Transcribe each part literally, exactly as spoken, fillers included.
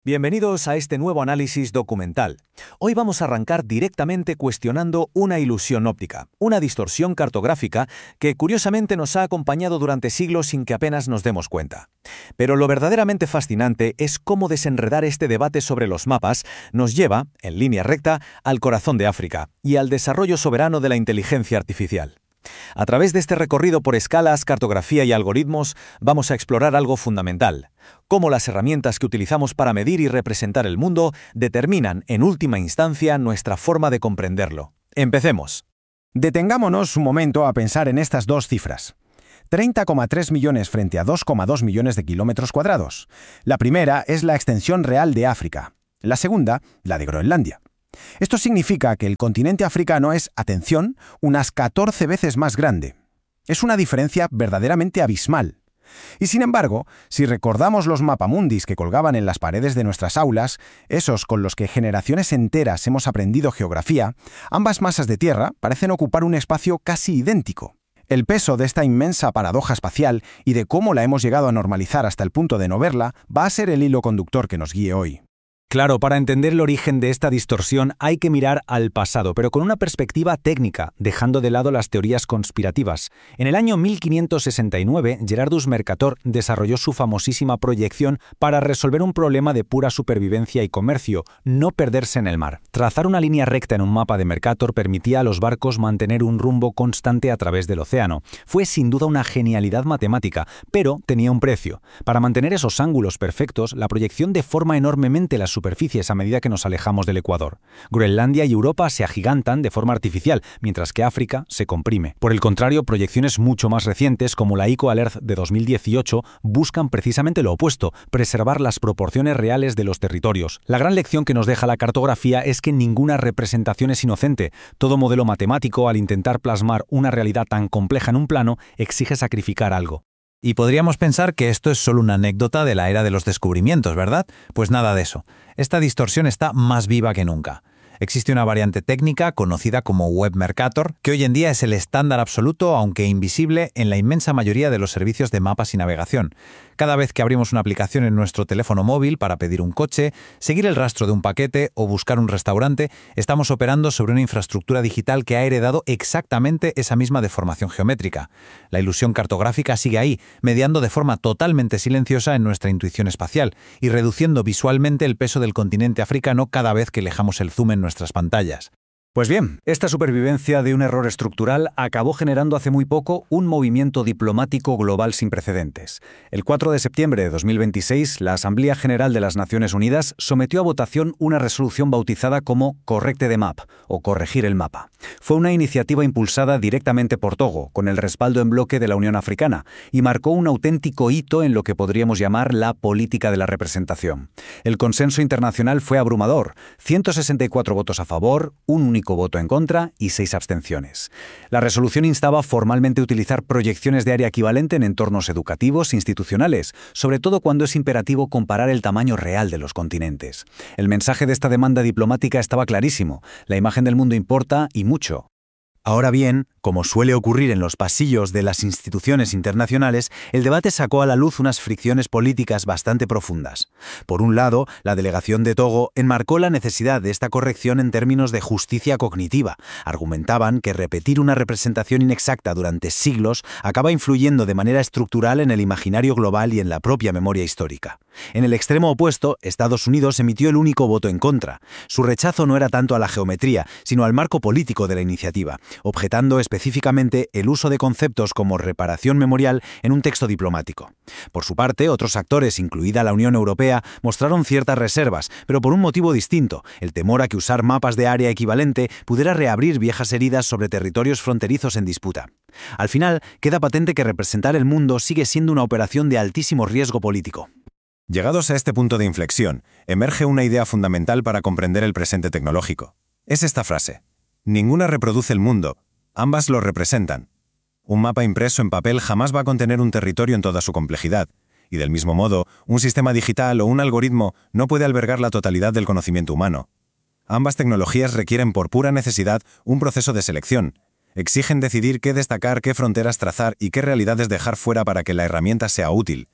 Bienvenidos a este nuevo análisis documental. Hoy vamos a arrancar directamente cuestionando una ilusión óptica, una distorsión cartográfica que curiosamente nos ha acompañado durante siglos sin que apenas nos demos cuenta. Pero lo verdaderamente fascinante es cómo desenredar este debate sobre los mapas nos lleva, en línea recta, al corazón de África y al desarrollo soberano de la inteligencia artificial. A través de este recorrido por escalas, cartografía y algoritmos, vamos a explorar algo fundamental: cómo las herramientas que utilizamos para medir y representar el mundo determinan, en última instancia, nuestra forma de comprenderlo. Empecemos. Detengámonos un momento a pensar en estas dos cifras. treinta coma tres millones frente a dos coma dos millones de kilómetros cuadrados. La primera es la extensión real de África. La segunda, la de Groenlandia. Esto significa que el continente africano es, atención, unas catorce veces más grande. Es una diferencia verdaderamente abismal. Y sin embargo, si recordamos los mapamundis que colgaban en las paredes de nuestras aulas, esos con los que generaciones enteras hemos aprendido geografía, ambas masas de tierra parecen ocupar un espacio casi idéntico. El peso de esta inmensa paradoja espacial y de cómo la hemos llegado a normalizar hasta el punto de no verla va a ser el hilo conductor que nos guíe hoy. Claro, para entender el origen de esta distorsión hay que mirar al pasado, pero con una perspectiva técnica, dejando de lado las teorías conspirativas. En el año mil quinientos sesenta y nueve, Gerardus Mercator desarrolló su famosísima proyección para resolver un problema de pura supervivencia y comercio: no perderse en el mar. Trazar una línea recta en un mapa de Mercator permitía a los barcos mantener un rumbo constante a través del océano. Fue sin duda una genialidad matemática, pero tenía un precio. Para mantener esos ángulos perfectos, la proyección deforma enormemente las superficies a medida que nos alejamos del ecuador. Groenlandia y Europa se agigantan de forma artificial, mientras que África se comprime. Por el contrario, proyecciones mucho más recientes, como la Eco Alert de dos mil dieciocho, buscan precisamente lo opuesto: preservar las proporciones reales de los territorios. La gran lección que nos deja la cartografía es que ninguna representación es inocente. Todo modelo matemático, al intentar plasmar una realidad tan compleja en un plano, exige sacrificar algo. Y podríamos pensar que esto es solo una anécdota de la era de los descubrimientos, ¿verdad? Pues nada de eso. Esta distorsión está más viva que nunca. Existe una variante técnica conocida como Web Mercator, que hoy en día es el estándar absoluto, aunque invisible, en la inmensa mayoría de los servicios de mapas y navegación. Cada vez que abrimos una aplicación en nuestro teléfono móvil para pedir un coche, seguir el rastro de un paquete o buscar un restaurante, estamos operando sobre una infraestructura digital que ha heredado exactamente esa misma deformación geométrica. La ilusión cartográfica sigue ahí, mediando de forma totalmente silenciosa en nuestra intuición espacial y reduciendo visualmente el peso del continente africano cada vez que alejamos el zoom en nuestras pantallas. Pues bien, esta supervivencia de un error estructural acabó generando hace muy poco un movimiento diplomático global sin precedentes. El cuatro de septiembre de dos mil veintiséis, la Asamblea General de las Naciones Unidas sometió a votación una resolución bautizada como Correcte the Map, o Corregir el Mapa. Fue una iniciativa impulsada directamente por Togo, con el respaldo en bloque de la Unión Africana, y marcó un auténtico hito en lo que podríamos llamar la política de la representación. El consenso internacional fue abrumador: ciento sesenta y cuatro votos a favor, un único voto en contra y seis abstenciones. La resolución instaba formalmente a utilizar proyecciones de área equivalente en entornos educativos e institucionales, sobre todo cuando es imperativo comparar el tamaño real de los continentes. El mensaje de esta demanda diplomática estaba clarísimo: la imagen del mundo importa, y mucho. Ahora bien, como suele ocurrir en los pasillos de las instituciones internacionales, el debate sacó a la luz unas fricciones políticas bastante profundas. Por un lado, la delegación de Togo enmarcó la necesidad de esta corrección en términos de justicia cognitiva. Argumentaban que repetir una representación inexacta durante siglos acaba influyendo de manera estructural en el imaginario global y en la propia memoria histórica. En el extremo opuesto, Estados Unidos emitió el único voto en contra. Su rechazo no era tanto a la geometría, sino al marco político de la iniciativa, objetando específicamente el uso de conceptos como reparación memorial en un texto diplomático. Por su parte, otros actores, incluida la Unión Europea, mostraron ciertas reservas, pero por un motivo distinto: el temor a que usar mapas de área equivalente pudiera reabrir viejas heridas sobre territorios fronterizos en disputa. Al final, queda patente que representar el mundo sigue siendo una operación de altísimo riesgo político. Llegados a este punto de inflexión, emerge una idea fundamental para comprender el presente tecnológico. Es esta frase: ninguna reproduce el mundo, ambas lo representan. Un mapa impreso en papel jamás va a contener un territorio en toda su complejidad, y del mismo modo, un sistema digital o un algoritmo no puede albergar la totalidad del conocimiento humano. Ambas tecnologías requieren por pura necesidad un proceso de selección. Exigen decidir qué destacar, qué fronteras trazar y qué realidades dejar fuera para que la herramienta sea útil.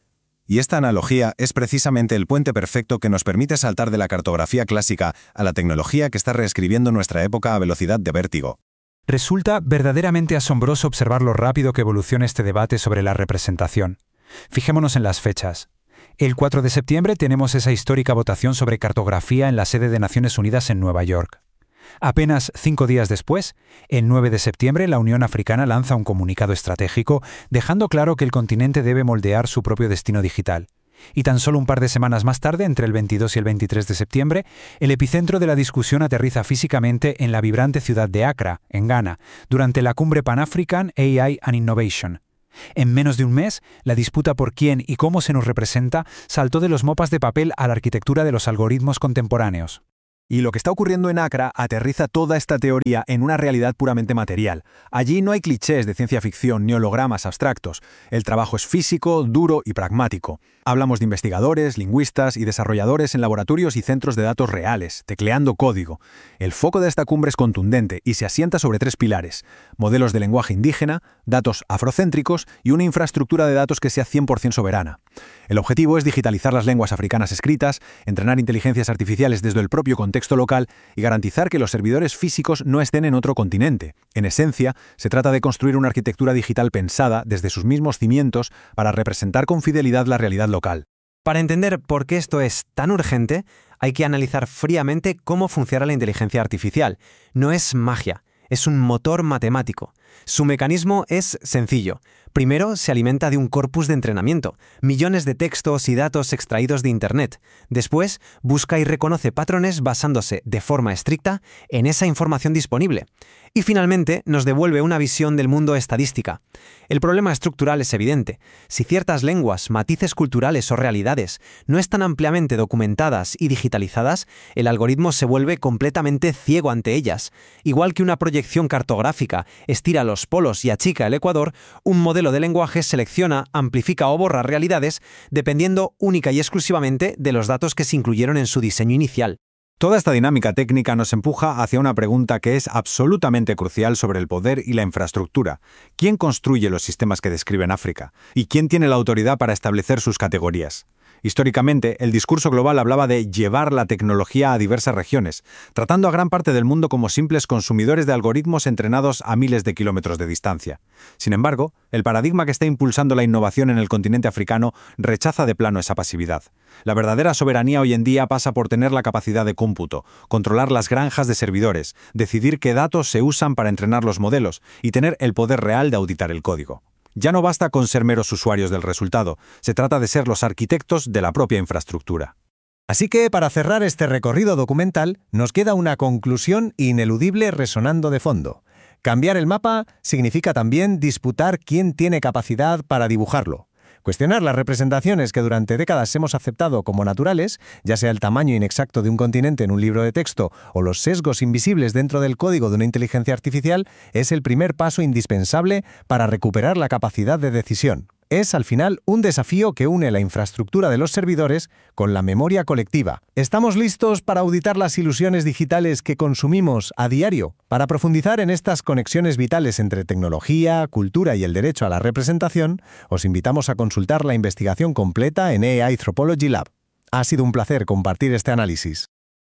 Y esta analogía es precisamente el puente perfecto que nos permite saltar de la cartografía clásica a la tecnología que está reescribiendo nuestra época a velocidad de vértigo. Resulta verdaderamente asombroso observar lo rápido que evoluciona este debate sobre la representación. Fijémonos en las fechas. El cuatro de septiembre tenemos esa histórica votación sobre cartografía en la sede de Naciones Unidas en Nueva York. Apenas cinco días después, el nueve de septiembre, la Unión Africana lanza un comunicado estratégico dejando claro que el continente debe moldear su propio destino digital. Y tan solo un par de semanas más tarde, entre el veintidós y el veintitrés de septiembre, el epicentro de la discusión aterriza físicamente en la vibrante ciudad de Accra, en Ghana, durante la cumbre Pan-African A I and Innovation. En menos de un mes, la disputa por quién y cómo se nos representa saltó de los mapas de papel a la arquitectura de los algoritmos contemporáneos. Y lo que está ocurriendo en Accra aterriza toda esta teoría en una realidad puramente material. Allí no hay clichés de ciencia ficción ni hologramas abstractos. El trabajo es físico, duro y pragmático. Hablamos de investigadores, lingüistas y desarrolladores en laboratorios y centros de datos reales, tecleando código. El foco de esta cumbre es contundente y se asienta sobre tres pilares: modelos de lenguaje indígena, datos afrocéntricos y una infraestructura de datos que sea cien por ciento soberana. El objetivo es digitalizar las lenguas africanas escritas, entrenar inteligencias artificiales desde el propio contexto local y garantizar que los servidores físicos no estén en otro continente. En esencia, se trata de construir una arquitectura digital pensada desde sus mismos cimientos para representar con fidelidad la realidad local. Para entender por qué esto es tan urgente, hay que analizar fríamente cómo funciona la inteligencia artificial. No es magia, es un motor matemático. Su mecanismo es sencillo. Primero, se alimenta de un corpus de entrenamiento, millones de textos y datos extraídos de Internet. Después, busca y reconoce patrones basándose de forma estricta en esa información disponible. Y finalmente, nos devuelve una visión del mundo estadística. El problema estructural es evidente. Si ciertas lenguas, matices culturales o realidades no están ampliamente documentadas y digitalizadas, el algoritmo se vuelve completamente ciego ante ellas. Igual que una proyección cartográfica estira los polos y achica el ecuador, un modelo de lenguaje selecciona, amplifica o borra realidades dependiendo única y exclusivamente de los datos que se incluyeron en su diseño inicial. Toda esta dinámica técnica nos empuja hacia una pregunta que es absolutamente crucial sobre el poder y la infraestructura. ¿Quién construye los sistemas que describen África? ¿Y quién tiene la autoridad para establecer sus categorías? Históricamente, el discurso global hablaba de llevar la tecnología a diversas regiones, tratando a gran parte del mundo como simples consumidores de algoritmos entrenados a miles de kilómetros de distancia. Sin embargo, el paradigma que está impulsando la innovación en el continente africano rechaza de plano esa pasividad. La verdadera soberanía hoy en día pasa por tener la capacidad de cómputo, controlar las granjas de servidores, decidir qué datos se usan para entrenar los modelos y tener el poder real de auditar el código. Ya no basta con ser meros usuarios del resultado, se trata de ser los arquitectos de la propia infraestructura. Así que, para cerrar este recorrido documental, nos queda una conclusión ineludible resonando de fondo. Cambiar el mapa significa también disputar quién tiene capacidad para dibujarlo. Cuestionar las representaciones que durante décadas hemos aceptado como naturales, ya sea el tamaño inexacto de un continente en un libro de texto o los sesgos invisibles dentro del código de una inteligencia artificial, es el primer paso indispensable para recuperar la capacidad de decisión. Es, al final, un desafío que une la infraestructura de los servidores con la memoria colectiva. ¿Estamos listos para auditar las ilusiones digitales que consumimos a diario? Para profundizar en estas conexiones vitales entre tecnología, cultura y el derecho a la representación, os invitamos a consultar la investigación completa en A I Anthropology Lab. Ha sido un placer compartir este análisis.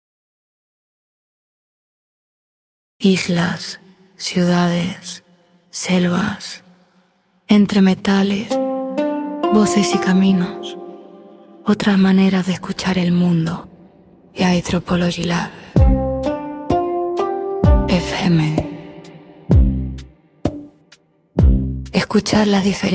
Islas, ciudades, selvas, entre metales, voces y caminos, otras maneras de escuchar el mundo. Y Anthropology Lab F M. Escuchar las diferencias.